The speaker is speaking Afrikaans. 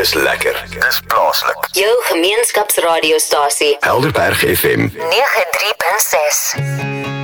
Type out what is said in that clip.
Dis lekker. Dis plaaslik. Jou gemeenskapsradiostasie. Helderberg FM 93.6.